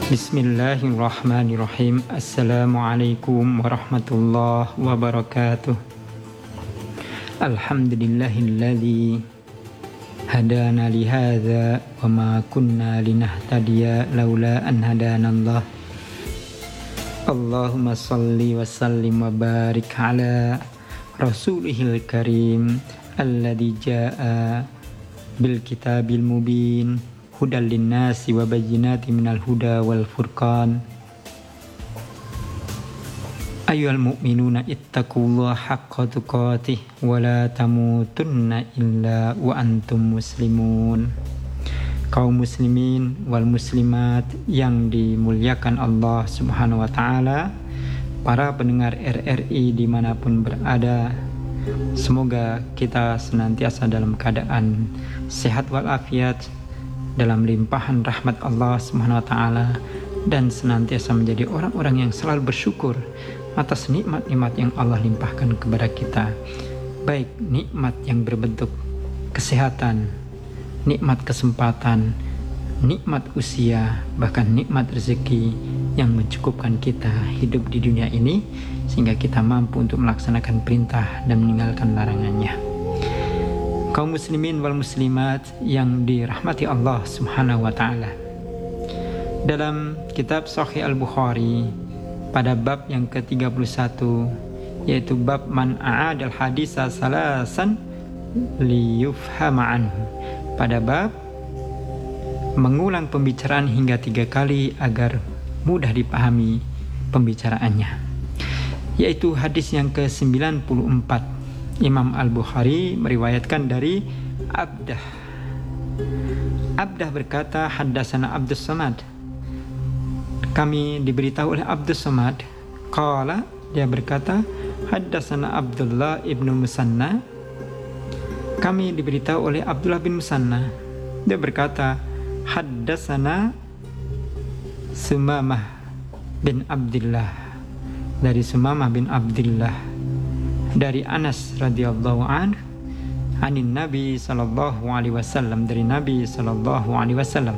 Bismillahirrahmanirrahim. Assalamualaikum warahmatullahi wabarakatuh. Alhamdulillahilladzi hadana lihadza wa ma kunna linahtadiya laula an hadanallah. Allahumma salli wa sallim wa barik ala rasulihil karim alladzi jaa bil kitabil mubin hudal linnasi wa bayyinatin minal huda wal furqan. Ayyuhal mu'minuna ittaqullaha haqqa tuqatih wa la tamutunna illa wa antum muslimun. Kaum muslimin wal muslimat yang dimuliakan Allah Subhanahu wa taala, para pendengar RRI dimanapun berada, semoga kita senantiasa dalam keadaan sehat walafiat, dalam limpahan rahmat Allah Subhanahu wa taala, dan senantiasa menjadi orang-orang yang selalu bersyukur atas nikmat-nikmat yang Allah limpahkan kepada kita, baik nikmat yang berbentuk kesehatan, nikmat kesempatan, nikmat usia, bahkan nikmat rezeki yang mencukupkan kita hidup di dunia ini sehingga kita mampu untuk melaksanakan perintah dan meninggalkan larangannya. Kaum muslimin wal muslimat yang dirahmati Allah Subhanahu wa taala, dalam kitab Sahih Al-Bukhari pada bab yang ke-31, yaitu bab man a'adal haditsa salasan liyufhama anhu, pada bab mengulang pembicaraan hingga 3 kali agar mudah dipahami pembicaraannya, yaitu hadis yang ke-94. Imam Al-Bukhari meriwayatkan dari Abdah berkata, haddatsana Abdus Samad, kami diberitahu oleh Abdus Samad. Qala, dia berkata, haddatsana Abdullah ibnu Musanna, kami diberitahu oleh Abdullah bin Musanna. Dia berkata, haddatsana Sumamah bin Abdullah, dari Sumamah bin Abdullah, dari Anas radhiyallahu anhu, anin Nabi sallallahu alaihi wasallam, dari Nabi sallallahu alaihi wasallam,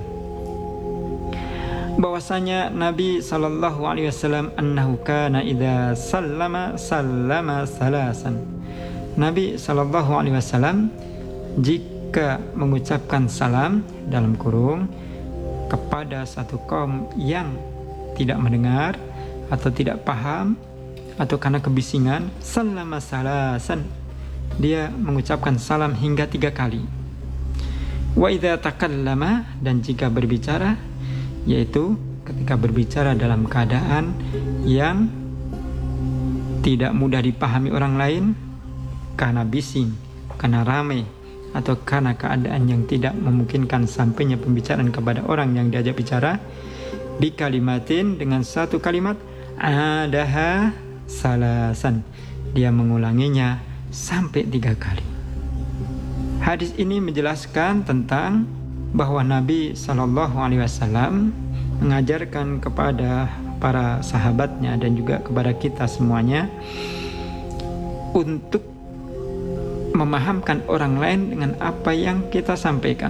bahwasanya Nabi sallallahu alaihi wasallam annahu kana idza sallama salasan. Nabi sallallahu alaihi wasallam jika mengucapkan salam dalam kurung kepada satu kaum yang tidak mendengar atau tidak paham atau karena kebisingan, sallama salasan, dia mengucapkan salam hingga 3 kali. Wa idza takallama, dan jika berbicara, yaitu ketika berbicara dalam keadaan yang tidak mudah dipahami orang lain karena bising, karena ramai, atau karena keadaan yang tidak memungkinkan sampainya pembicaraan kepada orang yang diajak bicara, bi kalimatin, dengan satu kalimat, adaha salasan, dia mengulanginya sampai 3 kali. Hadis ini menjelaskan tentang bahwa Nabi Shallallahu Alaihi Wasallam mengajarkan kepada para sahabatnya dan juga kepada kita semuanya untuk memahamkan orang lain dengan apa yang kita sampaikan.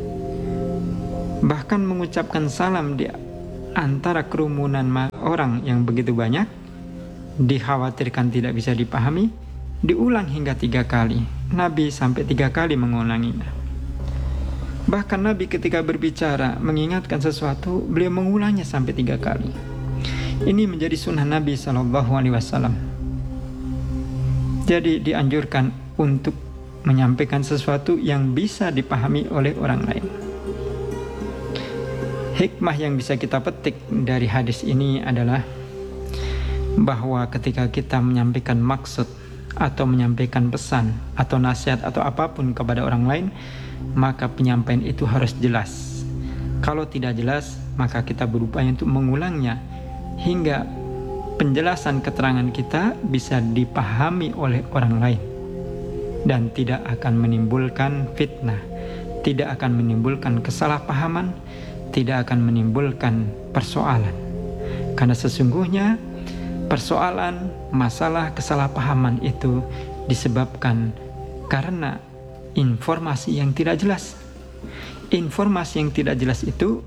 Bahkan mengucapkan salam di antara kerumunan orang yang begitu banyak, dikhawatirkan tidak bisa dipahami, diulang hingga 3 kali. Nabi sampai 3 kali mengulanginya. Bahkan Nabi ketika berbicara mengingatkan sesuatu, beliau mengulangnya sampai 3 kali. Ini menjadi sunnah Nabi SAW. Jadi dianjurkan untuk menyampaikan sesuatu yang bisa dipahami oleh orang lain. Hikmah yang bisa kita petik dari hadis ini adalah bahwa ketika kita menyampaikan maksud atau menyampaikan pesan atau nasihat atau apapun kepada orang lain, maka penyampaian itu harus jelas. Kalau tidak jelas, maka kita berupaya untuk mengulangnya hingga penjelasan keterangan kita bisa dipahami oleh orang lain dan tidak akan menimbulkan fitnah, tidak akan menimbulkan kesalahpahaman, tidak akan menimbulkan persoalan. Karena sesungguhnya persoalan, masalah, kesalahpahaman itu disebabkan karena informasi yang tidak jelas. Informasi yang tidak jelas itu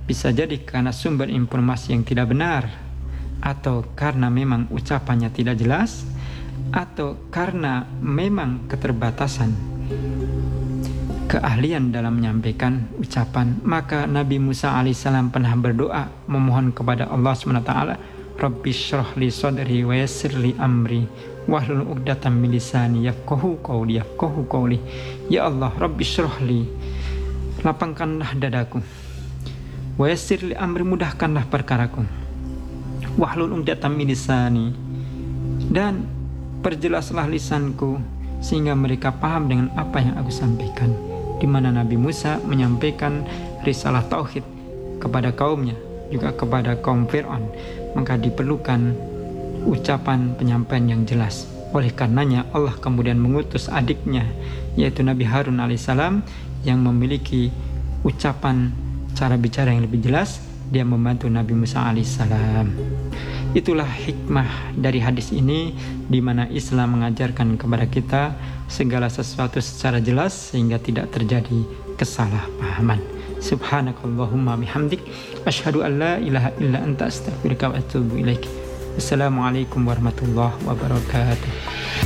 Bisa jadi karena sumber informasi yang tidak benar, atau karena memang ucapannya tidak jelas, atau karena memang keterbatasan keahlian dalam menyampaikan ucapan. Maka Nabi Musa alaihissalam pernah berdoa memohon kepada Allah SWT, Rabbi syrah li sadri wa yassir li amri wahlul 'uqdatam min lisani yafqahu qawli. Ya Allah, Rabbi syrah li, lapangkanlah dadaku, wa yassir li amri, mudahkanlah perkaraku, wahlul 'uqdatam min lisani, dan perjelaslah lisanku sehingga mereka paham dengan apa yang aku sampaikan. Di mana Nabi Musa menyampaikan risalah tauhid kepada kaumnya, juga kepada kaum Fir'aun, maka diperlukan ucapan penyampaian yang jelas. Oleh karenanya Allah kemudian mengutus adiknya, yaitu Nabi Harun alaihissalam, yang memiliki ucapan cara bicara yang lebih jelas. Dia membantu Nabi Musa alaihissalam. Itulah hikmah dari hadis ini, di mana Islam mengajarkan kepada kita segala sesuatu secara jelas sehingga tidak terjadi kesalahpahaman. Subhanakallahumma bihamdik, asyhadu an la ilaha illa anta, astaghfiruka wa atubu ilaik. Assalamualaikum warahmatullahi wabarakatuh.